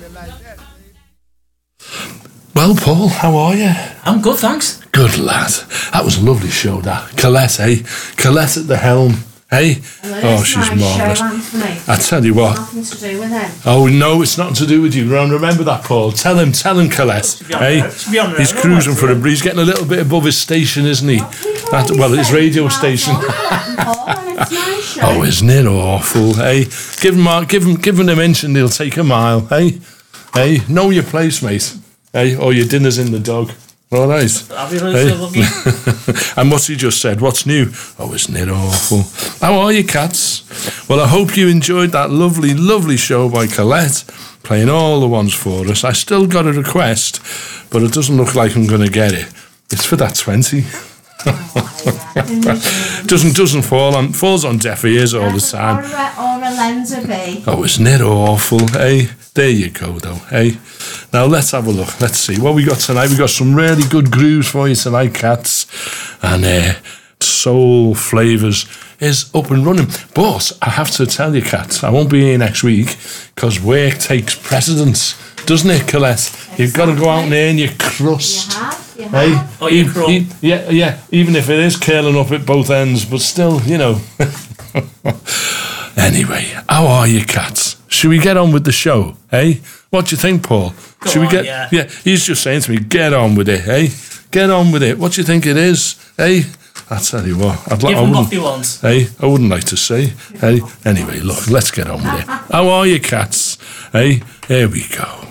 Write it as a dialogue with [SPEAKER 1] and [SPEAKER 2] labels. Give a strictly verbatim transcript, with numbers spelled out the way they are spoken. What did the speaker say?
[SPEAKER 1] Well, Paul, how are you?
[SPEAKER 2] I'm good, thanks.
[SPEAKER 1] Good lad. That was a lovely show, that. Colette, eh? Colette at the helm, eh?
[SPEAKER 3] Well,
[SPEAKER 1] oh, she's
[SPEAKER 3] nice
[SPEAKER 1] marvellous.
[SPEAKER 3] show, Anthony.
[SPEAKER 1] I tell you what.
[SPEAKER 3] Nothing to do with him.
[SPEAKER 1] Oh, no, it's nothing to do with you. Remember that, Paul. Tell him, tell him, Colette. Eh? He's cruising for a breeze. He's getting a little bit above his station, isn't he? That, well, his radio station. Oh, isn't it awful, eh? Give him, a- give him, give him an inch and he'll take a mile, eh? Eh? Know your place, mate. Eh? Or your dinner's in the dog. All right.
[SPEAKER 2] Hey.
[SPEAKER 1] And what's he just said? What's new? Oh, isn't it awful? How are you, cats? Well, I hope you enjoyed that lovely, lovely show by Colette, playing all the ones for us. I still got a request, but it doesn't look like I'm going to get it. It's for that twenty. doesn't doesn't fall on falls on deaf ears all the time.
[SPEAKER 3] Or a, or a lens of B.
[SPEAKER 1] Oh, isn't it awful? Hey, there you go, though. Hey, now let's have a look. Let's see what we got tonight. We got some really good grooves for you tonight, cats, and uh, soul flavours is up and running. But I have to tell you, cats, I won't be here next week because work takes precedence, doesn't it, Colette? Exactly. You've got to go out there and you crust.
[SPEAKER 3] You have. You have.
[SPEAKER 1] Hey,
[SPEAKER 2] oh, you crawl.
[SPEAKER 1] E- yeah, yeah. Even if it is curling up at both ends, but still, you know. Anyway, how are you, cats? Should we get on with the show, eh? What do you think, Paul?
[SPEAKER 2] Go
[SPEAKER 1] Should we
[SPEAKER 2] on,
[SPEAKER 1] get?
[SPEAKER 2] yeah.
[SPEAKER 1] yeah, he's just saying to me, get on with it, eh? Get on with it. What do you think it is, eh? I tell you what, I'd like.
[SPEAKER 2] Give them what they want.
[SPEAKER 1] Hey, I wouldn't like to say. Hey, anyway, look, let's get on with it. How are you, cats? Hey, here we go.